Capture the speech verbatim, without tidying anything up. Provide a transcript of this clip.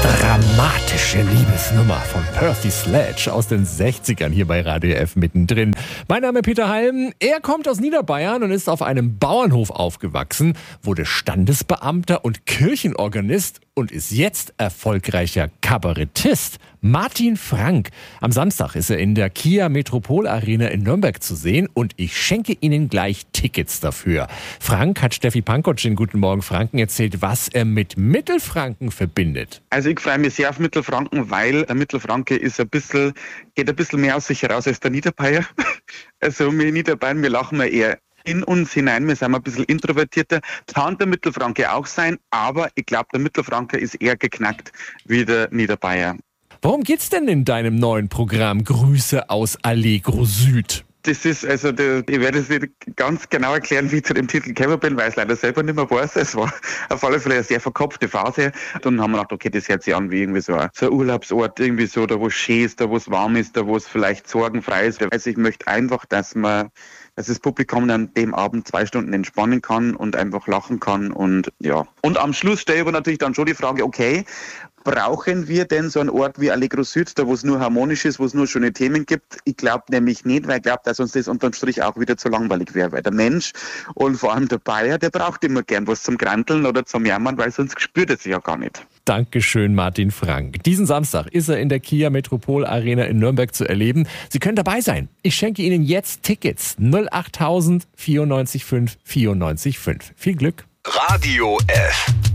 Dramatische Liebesnummer von Percy Sledge aus den sechzigern hier bei Radio F mittendrin. Mein Name ist Peter Halm. Er kommt aus Niederbayern und ist auf einem Bauernhof aufgewachsen, wurde Standesbeamter und Kirchenorganist und ist jetzt erfolgreicher Kabarettist. Martin Frank. Am Samstag ist er in der Kia Metropol Arena in Nürnberg zu sehen und ich schenke Ihnen gleich Tickets dafür. Frank hat Steffi Pankotsch in Guten Morgen Franken erzählt, was er mit Mittelfranken verbindet. Also ich freue mich sehr auf Mittelfranken, weil der Mittelfranke ist ein bisschen, geht ein bisschen mehr aus sich heraus als der Niederbayer. Also wir Niederbayern, wir lachen mal eher in uns hinein, wir sind ein bisschen introvertierter. Kann der Mittelfranke auch sein, aber ich glaube, der Mittelfranke ist eher geknackt wie der Niederbayer. Worum geht's denn in deinem neuen Programm Grüße aus Allegro Süd? Das ist, also, der, ich werde es nicht ganz genau erklären, wie ich zu dem Titel gekommen bin, weil ich es leider selber nicht mehr weiß. Es war auf alle Fälle eine sehr verkopfte Phase. Dann haben wir gedacht, okay, das hört sich an wie irgendwie so ein, so ein Urlaubsort, irgendwie so, da wo es schön ist, da wo es warm ist, da wo es vielleicht sorgenfrei ist. Also ich möchte einfach, dass man, dass das Publikum an dem Abend zwei Stunden entspannen kann und einfach lachen kann und ja. Und am Schluss stelle ich aber natürlich dann schon die Frage, okay, brauchen wir denn so einen Ort wie Allegro Süd, da wo es nur harmonisch ist, wo es nur schöne Themen gibt? Ich glaube nämlich nicht, weil ich glaube, dass uns das unterm Strich auch wieder zu langweilig wäre, weil der Mensch und vor allem der Bayer, der braucht immer gern was zum Granteln oder zum Jammern, weil sonst spürt er sich ja gar nicht. Dankeschön, Martin Frank. Diesen Samstag ist er in der Kia Metropol Arena in Nürnberg zu erleben. Sie können dabei sein. Ich schenke Ihnen jetzt Tickets. null achttausend vierundneunzig fünf vierundneunzig fünf. Viel Glück. Radio F.